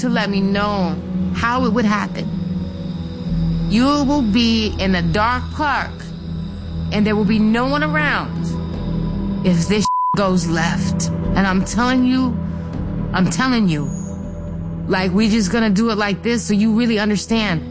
to let me know how it would happen. You will be in a dark park and there will be no one around if this goes left. And I'm telling you, like, we just gonna do it like this so you really understand.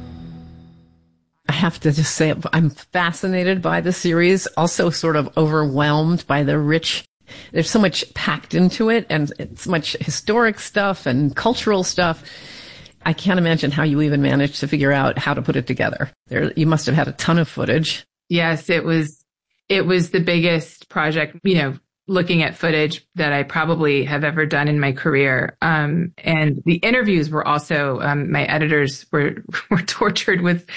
I have to just say, I'm fascinated by the series, also sort of overwhelmed by the rich, there's so much packed into it, and it's much historic stuff and cultural stuff. I can't imagine how you even managed to figure out how to put it together. You must have had a ton of footage. Yes, it was the biggest project, looking at footage that I probably have ever done in my career. And the interviews were also, my editors were tortured with,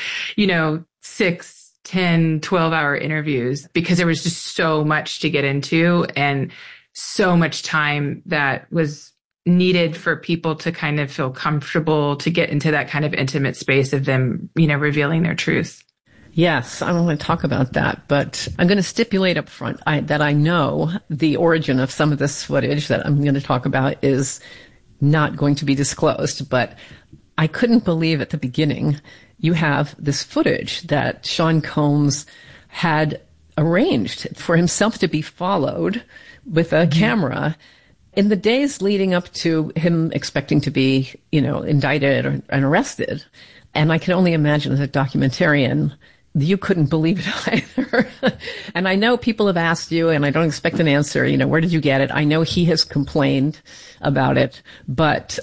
6, 10, 12-hour interviews because there was just so much to get into and so much time that was needed for people to kind of feel comfortable to get into that kind of intimate space of them, revealing their truth. Yes, I want to talk about that, but I'm going to stipulate up front that I know the origin of some of this footage that I'm going to talk about is not going to be disclosed, but I couldn't believe at the beginning you have this footage that Sean Combs had arranged for himself to be followed with a camera in the days leading up to him expecting to be, indicted and arrested. And I can only imagine as a documentarian, you couldn't believe it either. And I know people have asked you, and I don't expect an answer, where did you get it? I know he has complained about it, but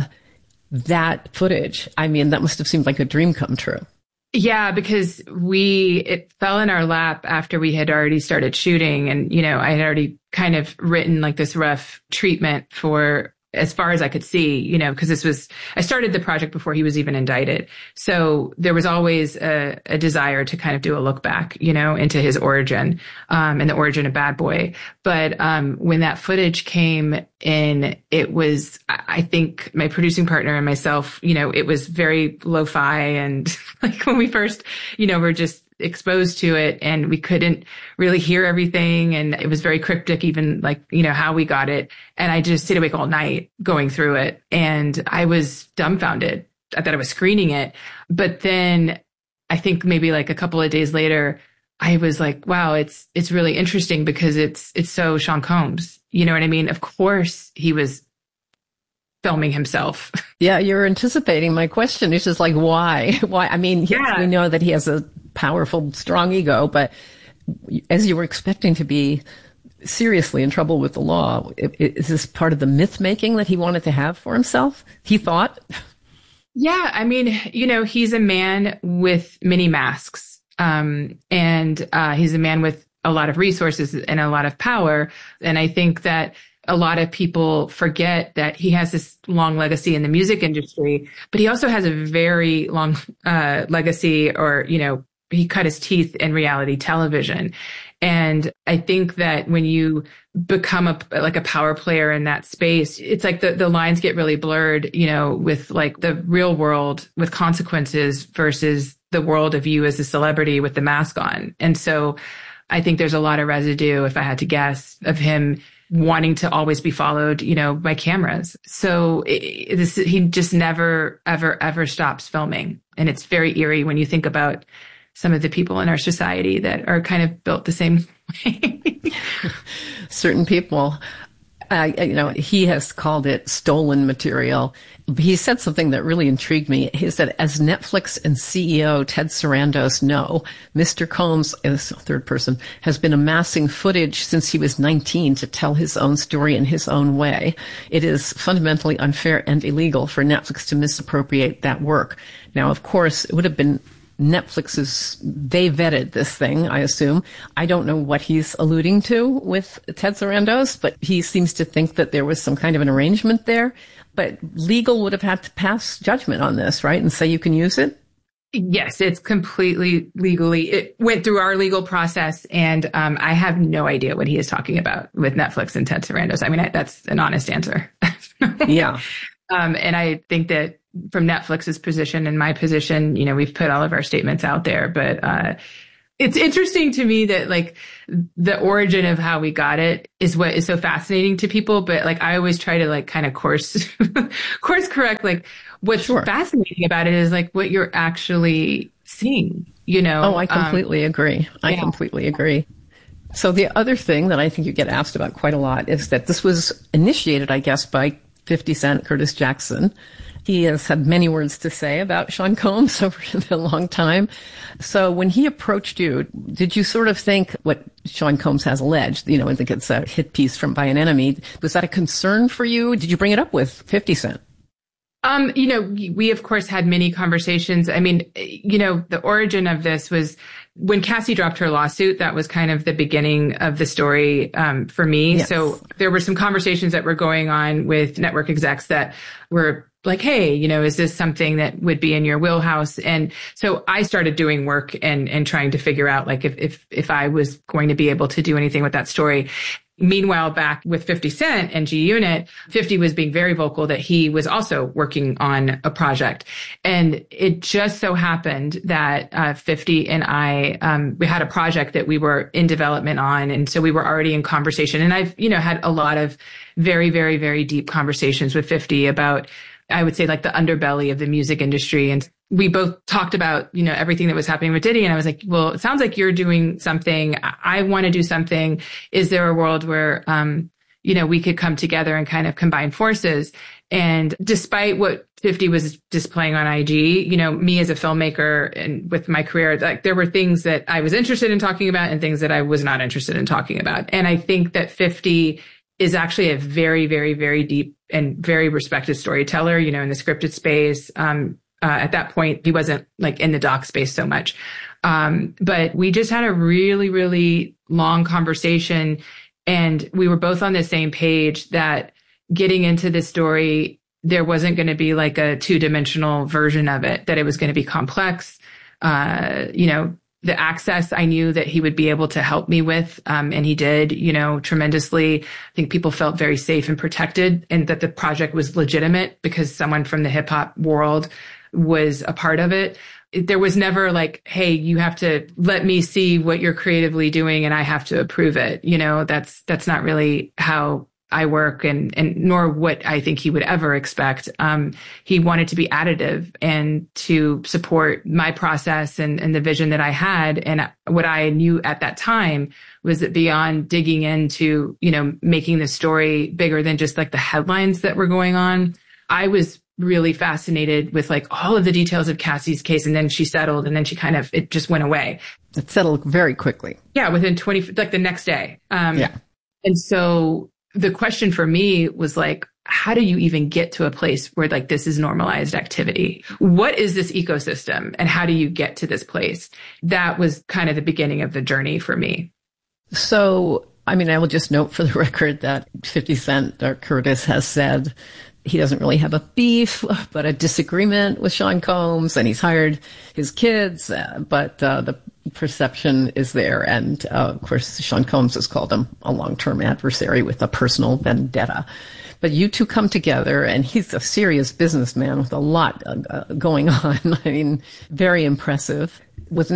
that footage, that must have seemed like a dream come true. Yeah, because it fell in our lap after we had already started shooting, and, I had already kind of written like this rough treatment for as far as I could see, because I started the project before he was even indicted. So there was always a desire to kind of do a look back, into his origin, and the origin of Bad Boy. But, when that footage came in, it was, I think my producing partner and myself, it was very lo-fi. And like when we first, were just exposed to it and we couldn't really hear everything. And it was very cryptic, even like, how we got it. And I just stayed awake all night going through it. And I was dumbfounded. I thought I was screening it. But then I think maybe like a couple of days later, I was like, wow, it's really interesting because it's so Sean Combs. You know what I mean? Of course he was filming himself. Yeah, you're anticipating my question. It's just like, why? Why? We know that he has a powerful, strong ego, but as you were expecting to be seriously in trouble with the law, is this part of the myth making that he wanted to have for himself? He thought? Yeah, he's a man with many masks. And he's a man with a lot of resources and a lot of power. And I think that a lot of people forget that he has this long legacy in the music industry, but he also has a very long legacy, or, he cut his teeth in reality television. And I think that when you become a power player in that space, it's like the lines get really blurred, with like the real world with consequences versus the world of you as a celebrity with the mask on. And so I think there's a lot of residue, if I had to guess, of him wanting to always be followed, by cameras. So he just never, ever, ever stops filming. And it's very eerie when you think about some of the people in our society that are kind of built the same way. Certain people, he has called it stolen material. He said something that really intrigued me. He said, as Netflix and CEO Ted Sarandos know, Mr. Combs, as a third person, has been amassing footage since he was 19 to tell his own story in his own way. It is fundamentally unfair and illegal for Netflix to misappropriate that work. Now, of course, it would have been they vetted this thing, I assume. I don't know what he's alluding to with Ted Sarandos, but he seems to think that there was some kind of an arrangement there. But legal would have had to pass judgment on this, right? And say you can use it? Yes, it's completely legally. It went through our legal process, and I have no idea what he is talking about with Netflix and Ted Sarandos. That's an honest answer. Yeah. And I think that from Netflix's position and my position, we've put all of our statements out there, but It's interesting to me that like the origin of how we got it is what is so fascinating to people. But like, I always try to like kind of course correct. Like what's fascinating about it is like what you're actually seeing, you know? Oh, I completely agree. I completely agree. So the other thing that I think you get asked about quite a lot is that this was initiated, I guess, by 50 Cent, Curtis Jackson. He has had many words to say about Sean Combs over a long time. So when he approached you, did you sort of think what Sean Combs has alleged, you know, I think it's a hit piece from By an Enemy, was that a concern for you? Did you bring it up with 50 Cent? You know, we of course had many conversations. I mean, you know, the origin of this was when Cassie dropped her lawsuit. That was kind of the beginning of the story for me. Yes. So there were some conversations that were going on with network execs that were like, hey, you know, is this something that would be in your wheelhouse? And so I started doing work and trying to figure out like if I was going to be able to do anything with that story. Meanwhile, back with 50 Cent and G Unit, 50 was being very vocal that he was also working on a project. And it just so happened that 50 and I, we had a project that we were in development on. And so we were already in conversation. And I've, you know, had a lot of very, very, very deep conversations with 50 about, I would say, like the underbelly of the music industry. And we both talked about, you know, everything that was happening with Diddy. And I was like, well, it sounds like you're doing something. I want to do something. Is there a world where, you know, we could come together and kind of combine forces? And despite what 50 was displaying on IG, you know, me as a filmmaker and with my career, like there were things that I was interested in talking about and things that I was not interested in talking about. And I think that 50 is actually a very, very, very deep and very respected storyteller, you know, in the scripted space. At that point, he wasn't like in the doc space so much. But we just had a really, really long conversation, and we were both on the same page that getting into this story, there wasn't going to be like a two-dimensional version of it, that it was going to be complex. You know, the access I knew that he would be able to help me with. And he did, you know, tremendously. I think people felt very safe and protected, and that the project was legitimate because someone from the hip hop world was a part of it. There was never like, hey, you have to let me see what you're creatively doing and I have to approve it. You know, that's not really how I work, and nor what I think he would ever expect. He wanted to be additive and to support my process and the vision that I had. And what I knew at that time was that beyond digging into, you know, making the story bigger than just like the headlines that were going on, I was really fascinated with like all of the details of Cassie's case. And then she settled, and then she kind of, it just went away. It settled very quickly. Yeah. Within like the next day. Yeah. And so the question for me was like, how do you even get to a place where like this is normalized activity? What is this ecosystem and how do you get to this place? That was kind of the beginning of the journey for me. So, I mean, I will just note for the record that 50 Cent or Curtis has said he doesn't really have a beef, but a disagreement with Sean Combs, and he's hired his kids, but the perception is there. And of course, Sean Combs has called him a long-term adversary with a personal vendetta. But you two come together, and he's a serious businessman with a lot going on. I mean, very impressive. Was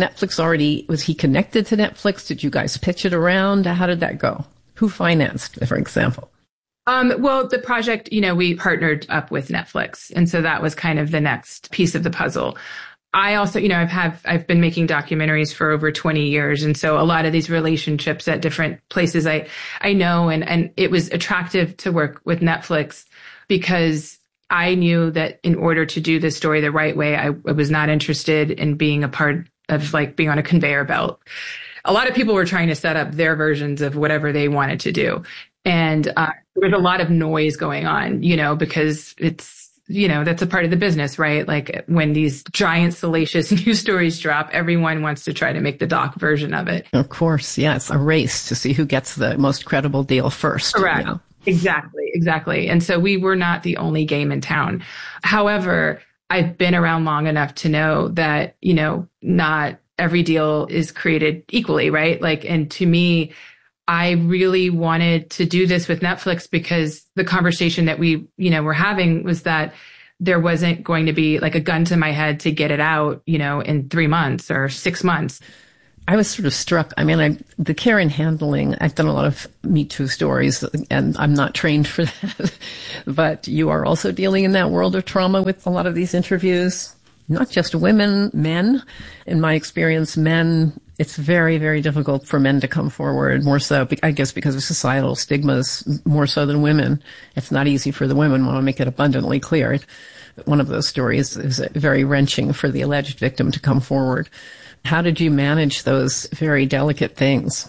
he connected to Netflix? Did you guys pitch it around? How did that go? Who financed, for example? Well, the project, you know, we partnered up with Netflix. And so that was kind of the next piece of the puzzle. I also, you know, I've been making documentaries for over 20 years. And so a lot of these relationships at different places I know, and it was attractive to work with Netflix because I knew that in order to do this story the right way, I was not interested in being a part of like being on a conveyor belt. A lot of people were trying to set up their versions of whatever they wanted to do. And there was a lot of noise going on, you know, because it's, you know, that's a part of the business, right? Like when these giant salacious news stories drop, everyone wants to try to make the doc version of it. Of course. Yes. A race to see who gets the most credible deal first. Correct. You know? Exactly. And so we were not the only game in town. However, I've been around long enough to know that, you know, not every deal is created equally, right? Like, and to me, I really wanted to do this with Netflix because the conversation that we, you know, were having was that there wasn't going to be like a gun to my head to get it out, you know, in 3 months or 6 months. I was sort of struck. I mean, the care and handling, I've done a lot of Me Too stories, and I'm not trained for that. But you are also dealing in that world of trauma with a lot of these interviews, not just women, men. In my experience, men, it's very, very difficult for men to come forward, more so, I guess, because of societal stigmas, more so than women. It's not easy for the women. I want to make it abundantly clear. One of those stories is very wrenching for the alleged victim to come forward. How did you manage those very delicate things?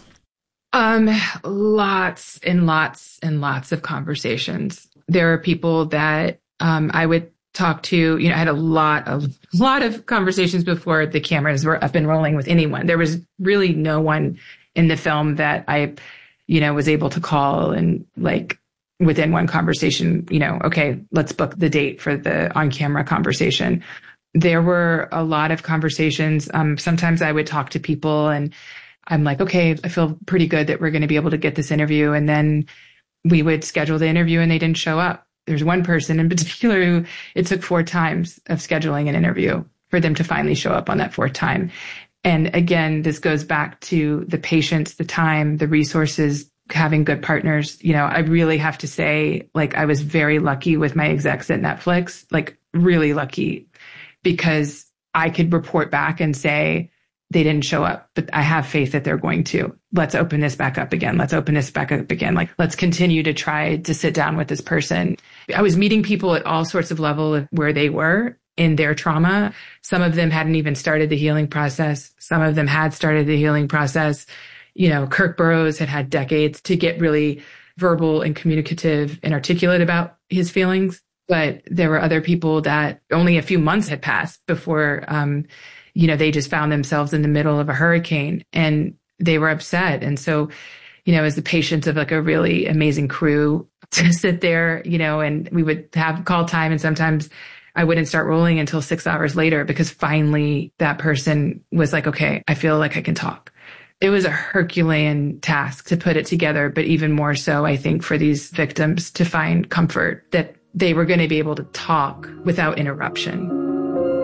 Lots and lots and lots of conversations. There are people that I would talk to. I had a lot of conversations before the cameras were up and rolling with anyone. There was really no one in the film that I, was able to call and within one conversation, okay, let's book the date for the on-camera conversation. There were a lot of conversations. Sometimes I would talk to people and I'm like, okay, I feel pretty good that we're going to be able to get this interview. And then we would schedule the interview and they didn't show up. There's one person in particular who it took 4 times of scheduling an interview for them to finally show up on that 4th time. And again, this goes back to the patience, the time, the resources, having good partners. I really have to say, I was very lucky with my execs at Netflix, really lucky, because I could report back and say, they didn't show up, but I have faith that they're going to. Let's open this back up again. Let's open this back up again. Let's continue to try to sit down with this person. I was meeting people at all sorts of levels of where they were in their trauma. Some of them hadn't even started the healing process. Some of them had started the healing process. Kirk Burroughs had decades to get really verbal and communicative and articulate about his feelings. But there were other people that only a few months had passed before, they just found themselves in the middle of a hurricane and they were upset. And so, as the patience of a really amazing crew to sit there, and we would have call time and sometimes I wouldn't start rolling until 6 hours later because finally that person was like, okay, I feel like I can talk. It was a Herculean task to put it together, but even more so, I think, for these victims to find comfort that they were going to be able to talk without interruption.